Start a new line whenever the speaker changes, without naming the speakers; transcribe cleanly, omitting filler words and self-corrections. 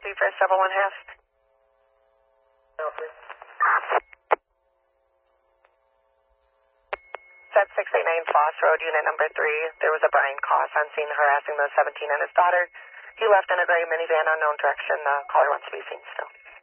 copy for 7-1/2. Set 689 Foss Road, unit number 3. There was a Brian Koss on scene harassing the 17 and his daughter. He left in a gray minivan, unknown direction. The caller wants to be seen still.